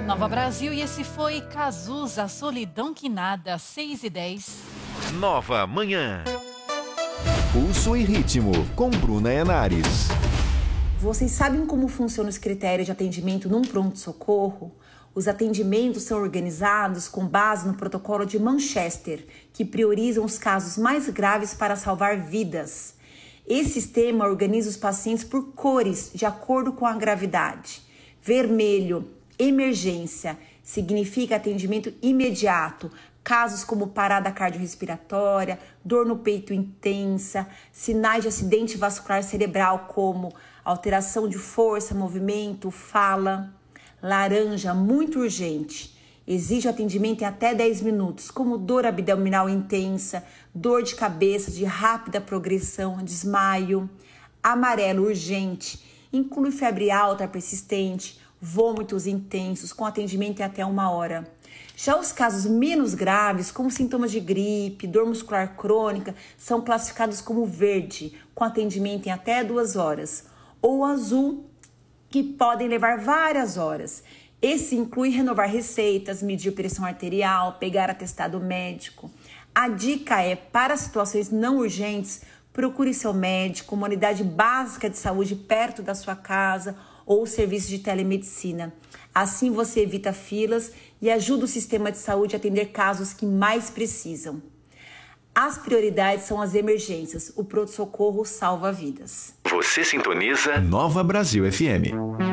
Nova Brasil, e esse foi Cazuza, Solidão que Nada, 6h10. Nova Manhã. Pulso e ritmo, com Bruna Henares. Vocês sabem como funcionam os critérios de atendimento num pronto-socorro? Os atendimentos são organizados com base no protocolo de Manchester, que priorizam os casos mais graves para salvar vidas. Esse sistema organiza os pacientes por cores, de acordo com a gravidade. Vermelho, emergência, significa atendimento imediato. Casos como parada cardiorrespiratória, dor no peito intensa, sinais de acidente vascular cerebral como alteração de força, movimento, fala. Laranja, muito urgente. Exige atendimento em até 10 minutos, como dor abdominal intensa, dor de cabeça de rápida progressão, desmaio. Amarelo, urgente. Inclui febre alta persistente, vômitos intensos, com atendimento em até 1 hora. Já os casos menos graves, como sintomas de gripe, dor muscular crônica, são classificados como verde, com atendimento em até 2 horas. Ou azul, que podem levar várias horas. Esse inclui renovar receitas, medir pressão arterial, pegar atestado médico. A dica é, para situações não urgentes, procure seu médico, uma unidade básica de saúde perto da sua casa ou serviço de telemedicina. Assim você evita filas e ajuda o sistema de saúde a atender casos que mais precisam. As prioridades são as emergências. O pronto-socorro salva vidas. Você sintoniza Nova Brasil FM.